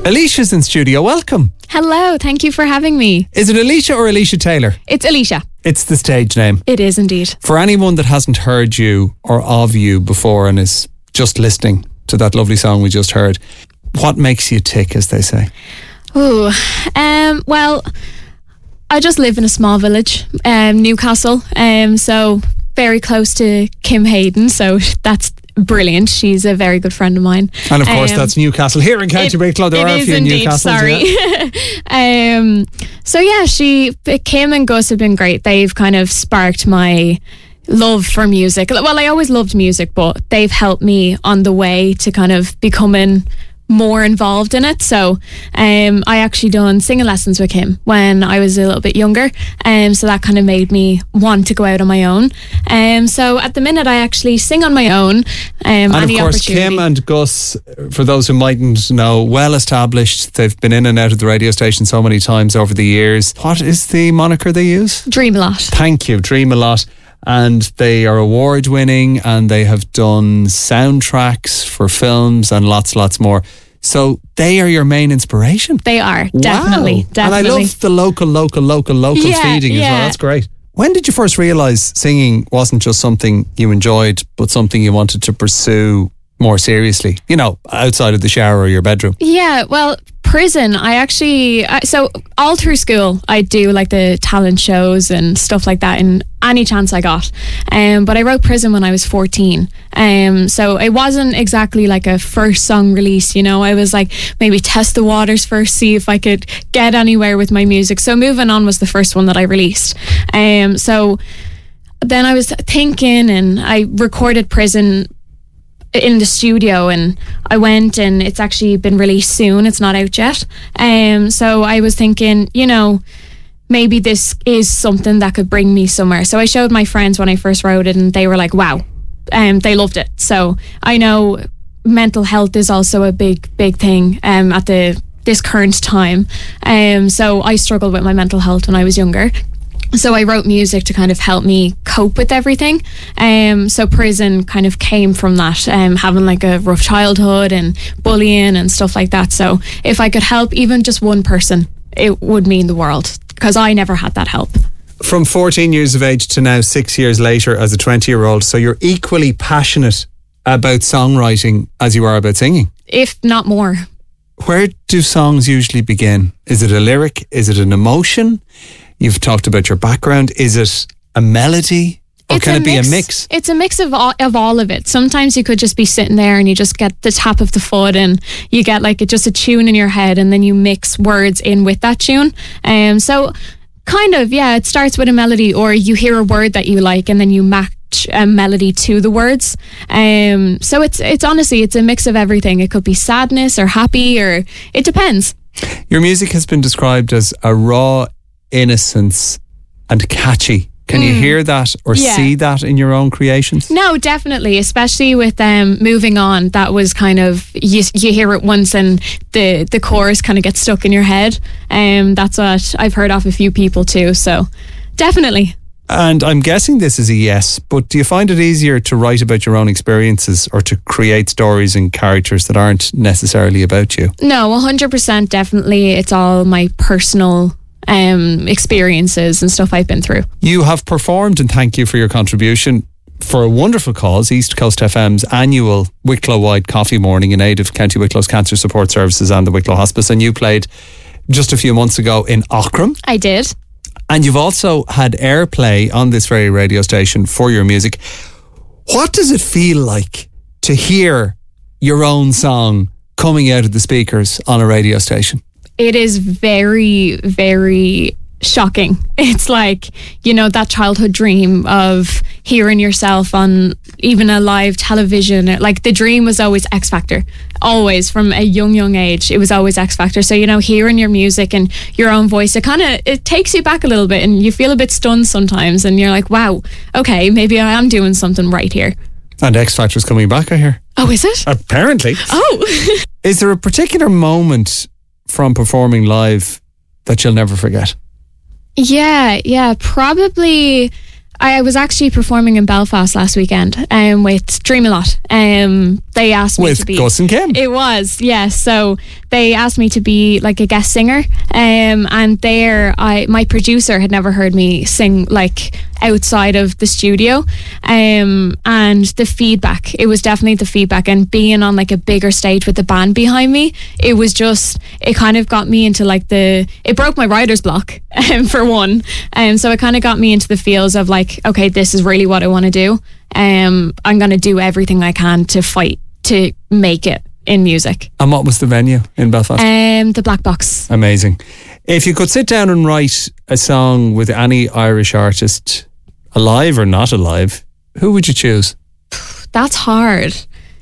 Alicia's in studio. Welcome. Hello, thank you for having me. Is it Alicia or Alicia Taylor? It's Alicia. It's the stage name. It is indeed. For anyone that hasn't heard you or of you before and is just listening to that lovely song we just heard, what makes you tick, as they say? Ooh, well, I just live in a small village, Newcastle, so very close to Kim Hayden, so that's brilliant. She's a very good friend of mine. And of course that's Newcastle. Here in County Wicklow, there are a few Newcastles. Sorry. Yeah. So yeah, Kim and Gus have been great. They've kind of sparked my love for music. Well, I always loved music, but they've helped me on the way to kind of becoming more involved in it. So I actually done singing lessons with him when I was a little bit younger, so that kind of made me want to go out on my own. So at the minute I actually sing on my own. And of course Kim and Gus, for those who mightn't know, well established. They've been in and out of the radio station so many times over the years. What is the moniker they use? Dream a Lot. Thank you, Dream a Lot. And they are award winning and they have done soundtracks for films and lots more. So they are your main inspiration. They are, definitely. And I love the locals feeding as well. That's great. When did you first realise singing wasn't just something you enjoyed, but something you wanted to pursue more seriously, you know, outside of the shower or your bedroom? Yeah, well, prison, so all through school I do like the talent shows and stuff like that in any chance I got, but I wrote Prison when I was 14, so it wasn't exactly like a first song release, you know. I was like, maybe test the waters first, see if I could get anywhere with my music. So Moving On was the first one that I released, so then I was thinking, and I recorded Prison in the studio, and I went, and it's actually been released soon. It's not out yet. So I was thinking, you know, maybe this is something that could bring me somewhere. So I showed my friends when I first wrote it, and they were like, wow. They loved it. So I know mental health is also a big thing at this current time. So I struggled with my mental health when I was younger. So I wrote music to kind of help me cope with everything. So Prison kind of came from that, having like a rough childhood and bullying and stuff like that. So if I could help even just one person, it would mean the world, because I never had that help. From 14 years of age to now 6 years later as a 20-year-old, so you're equally passionate about songwriting as you are about singing? If not more. Where do songs usually begin? Is it a lyric? Is it an emotion? You've talked about your background. Is it a melody? Or can it be a mix? It's a mix of all of it. Sometimes you could just be sitting there and you just get the tap of the foot and you get like just a tune in your head, and then you mix words in with that tune. So kind of, yeah, it starts with a melody, or you hear a word that you like and then you match a melody to the words. So it's honestly, it's a mix of everything. It could be sadness or happy, or it depends. Your music has been described as a raw innocence and catchy. Can you hear that or see that in your own creations? No, definitely, especially with Moving On. That was kind of, you hear it once and the chorus kind of gets stuck in your head. That's what I've heard off a few people too, so definitely. And I'm guessing this is a yes, but do you find it easier to write about your own experiences or to create stories and characters that aren't necessarily about you? No, 100% definitely. It's all my personal experiences and stuff I've been through. You have performed, and thank you for your contribution, for a wonderful cause, East Coast FM's annual Wicklow-wide coffee morning in aid of County Wicklow's Cancer Support Services and the Wicklow Hospice, and you played just a few months ago in Aughrim. I did. And you've also had airplay on this very radio station for your music. What does it feel like to hear your own song coming out of the speakers on a radio station? It is very, very shocking. It's like, you know, that childhood dream of hearing yourself on even a live television. Like, the dream was always X Factor. Always, from a young age, it was always X Factor. So, you know, hearing your music and your own voice, it takes you back a little bit, and you feel a bit stunned sometimes, and you're like, wow, okay, maybe I am doing something right here. And X Factor's coming back, I hear. Oh, is it? Apparently. Oh. Is there a particular moment from performing live that you'll never forget? Yeah, probably I was actually performing in Belfast last weekend with Dream a Lot. They asked me to be... With Gus and Kim. It was, yes. So they asked me to be like a guest singer. And there, my producer had never heard me sing like outside of the studio. And the feedback, it was definitely the feedback. And being on like a bigger stage with the band behind me, it was just, it kind of got me into like it broke my writer's block, for one. So it kind of got me into the feels of like, okay, this is really what I want to do. I'm going to do everything I can to fight to make it in music. And what was the venue in Belfast? The Black Box. Amazing. If you could sit down and write a song with any Irish artist, alive or not alive, who would you choose? That's hard.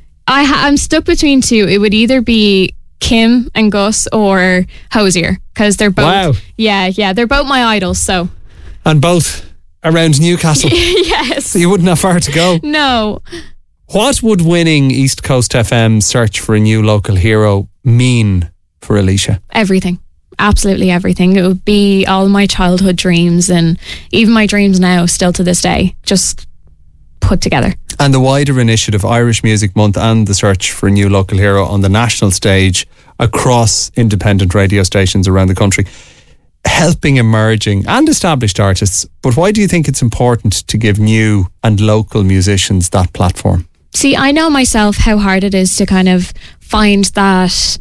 I'm stuck between two. It would either be Kim and Gus or Hozier, because they're both... Wow. Yeah, they're both my idols, so... And both around Newcastle. Yes. So you wouldn't have far to go. No. What would winning East Coast FM's search for a new local hero mean for Alicia? Everything. Absolutely everything. It would be all my childhood dreams, and even my dreams now, still to this day, just put together. And the wider initiative, Irish Music Month and the search for a new local hero on the national stage across independent radio stations around the country, helping emerging and established artists. But why do you think it's important to give new and local musicians that platform? See, I know myself how hard it is to kind of find that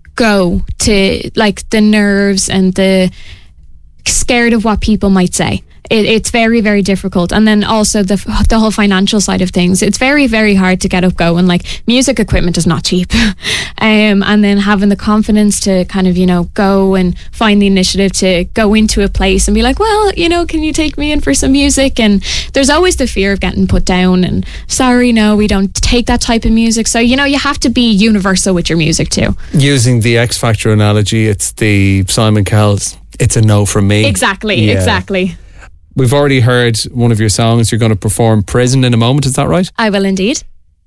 go to, like, the nerves and the scared of what people might say. It's very, very difficult. And then also the whole financial side of things. It's very, very hard to get up going. Like, music equipment is not cheap. And then having the confidence to kind of, go and find the initiative to go into a place and be like, well, can you take me in for some music? And there's always the fear of getting put down and sorry, no, we don't take that type of music. So, you have to be universal with your music too. Using the X Factor analogy, it's the Simon Cowell's, it's a no from me. Exactly. We've already heard one of your songs. You're going to perform Prison in a moment, is that right? I will indeed.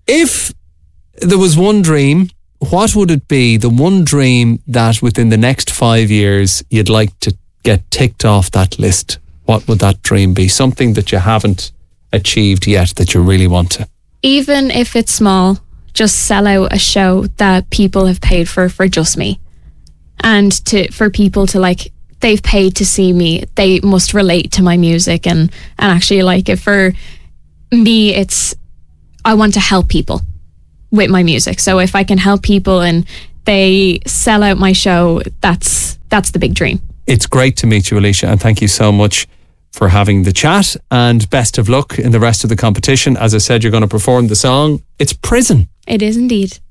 If there was one dream, what would it be? The one dream that within the next 5 years you'd like to get ticked off that list. What would that dream be? Something that you haven't achieved yet that you really want to? Even if it's small, just sell out a show that people have paid for just me. And for people to like... they've paid to see me, they must relate to my music and actually like it. For me, I want to help people with my music. So if I can help people and they sell out my show, that's the big dream. It's great to meet you, Alicia, and thank you so much for having the chat, and best of luck in the rest of the competition. As I said, you're going to perform the song. It's Prison. It is indeed.